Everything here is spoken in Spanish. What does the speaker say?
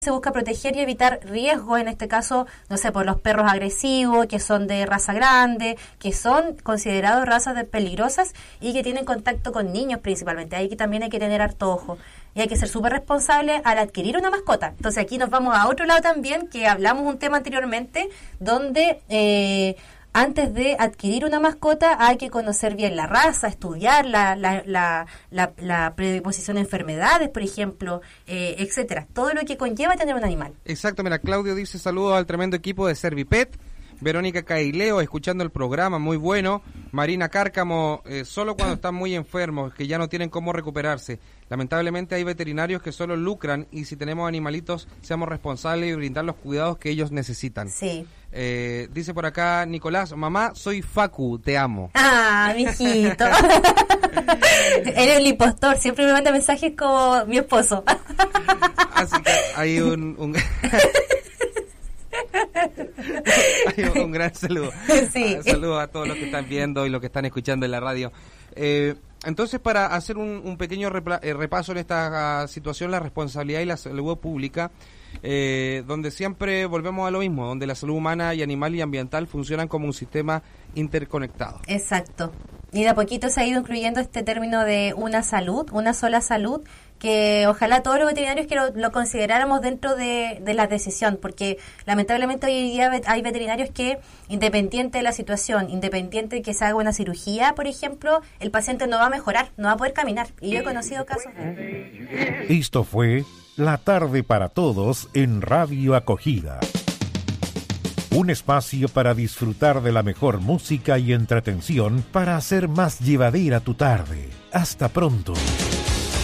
se busca proteger y evitar riesgos, en este caso, no sé, por los perros agresivos, que son de raza grande, que son considerados razas peligrosas y que tienen contacto con niños principalmente. Ahí que también hay que tener harto ojo. Y hay que ser súper responsable al adquirir una mascota. Entonces aquí nos vamos a otro lado también, que hablamos un tema anteriormente, donde antes de adquirir una mascota hay que conocer bien la raza, estudiar la predisposición a enfermedades, por ejemplo, etcétera. Todo lo que conlleva tener un animal. Exacto, mira, Claudio dice saludos al tremendo equipo de Servipet. Verónica Caileo, escuchando el programa, muy bueno. Marina Cárcamo, solo cuando están muy enfermos, que ya no tienen cómo recuperarse. Lamentablemente hay veterinarios que solo lucran y si tenemos animalitos, seamos responsables y brindar los cuidados que ellos necesitan. Sí. Dice por acá Nicolás, mamá, soy Facu, te amo. Ah, mijito. Eres el impostor, siempre me manda mensajes como mi esposo. Así que hay un un gran saludo. Sí. Saludos a todos los que están viendo y los que están escuchando en la radio. Entonces, para hacer un pequeño repaso en esta situación, la responsabilidad y la salud pública, donde siempre volvemos a lo mismo, donde la salud humana y animal y ambiental funcionan como un sistema interconectado. Exacto. Y de a poquito se ha ido incluyendo este término de una salud, una sola salud, que ojalá todos los veterinarios que lo consideráramos dentro de la decisión, porque lamentablemente hoy en día hay veterinarios que, independiente de la situación, independiente de que se haga una cirugía, por ejemplo, el paciente no va a mejorar, no va a poder caminar. Y yo he conocido casos de... Esto fue La Tarde para Todos en Radio Acogida. Un espacio para disfrutar de la mejor música y entretención para hacer más llevadera tu tarde. Hasta pronto.